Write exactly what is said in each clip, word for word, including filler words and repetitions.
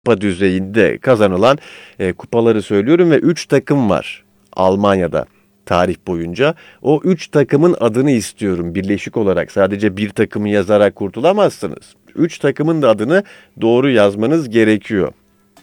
kupa düzeyinde kazanılan e, kupaları söylüyorum ve üç takım var Almanya'da tarih boyunca. O üç takımın adını istiyorum birleşik olarak. Sadece bir takımı yazarak kurtulamazsınız. Üç takımın da adını doğru yazmanız gerekiyor.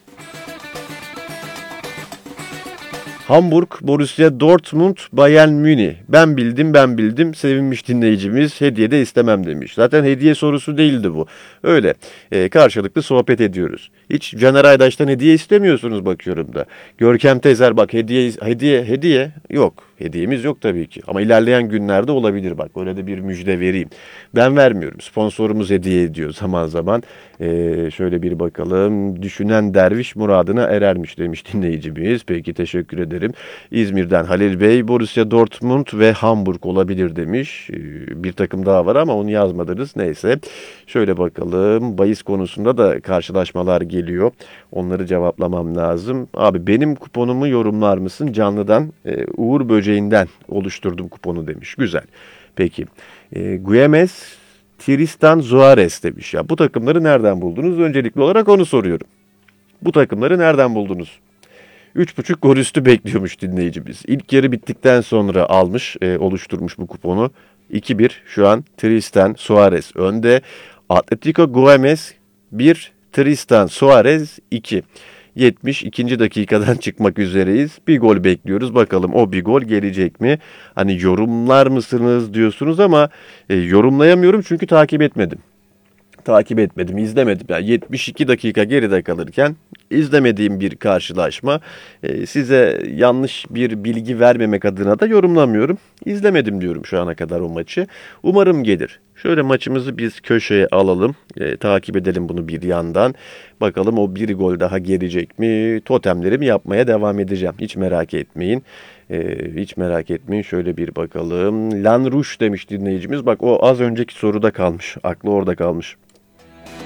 Hamburg, Borussia Dortmund, Bayern Münih. Ben bildim, ben bildim. Sevinmiş dinleyicimiz hediye de istemem demiş. Zaten hediye sorusu değildi bu. Öyle e, karşılıklı sohbet ediyoruz. Hiç Caner Aydaş'tan hediye istemiyorsunuz bakıyorum da. Görkem Tezer bak hediye, hediye, hediye yok. Hediyemiz yok tabii ki. Ama ilerleyen günlerde olabilir bak. Öyle de bir müjde vereyim. Ben vermiyorum. Sponsorumuz hediye ediyor zaman zaman. Ee, şöyle bir bakalım. Düşünen derviş muradına erermiş demiş dinleyicimiz. Peki teşekkür ederim. İzmir'den Halil Bey, Borussia Dortmund ve Hamburg olabilir demiş. Ee, bir takım daha var ama onu yazmadınız. Neyse. Şöyle bakalım. Bahis konusunda da karşılaşmalar geliyor. Onları cevaplamam lazım. Abi benim kuponumu yorumlar mısın? Canlı'dan e, Uğur Böceği'nden oluşturdum kuponu demiş. Güzel. Peki. E, Güemes, Tristan Suarez demiş. Ya bu takımları nereden buldunuz? Öncelikli olarak onu soruyorum. Bu takımları nereden buldunuz? üç buçuk gol üstü bekliyormuş dinleyicimiz. İlk yarı bittikten sonra almış, e, oluşturmuş bu kuponu. iki bir şu an Tristan Suarez önde. Atletico Güemes bir, Tristan Suarez iki. yetmiş ikinci dakikadan çıkmak üzereyiz. Bir gol bekliyoruz. Bakalım o bir gol gelecek mi? Hani yorumlar mısınız diyorsunuz ama e, yorumlayamıyorum çünkü takip etmedim. Takip etmedim, izlemedim. Yani yetmiş iki dakika geride kalırken izlemediğim bir karşılaşma. E, size yanlış bir bilgi vermemek adına da yorumlamıyorum. İzlemedim diyorum şu ana kadar o maçı. Umarım gelir. Şöyle maçımızı biz köşeye alalım. E, takip edelim bunu bir yandan. Bakalım o bir gol daha gelecek mi? Totemlerimi yapmaya devam edeceğim. Hiç merak etmeyin. Ee, hiç merak etmeyin. Şöyle bir bakalım. Lan Rouge demiş dinleyicimiz. Bak o az önceki soruda kalmış. Aklı orada kalmış.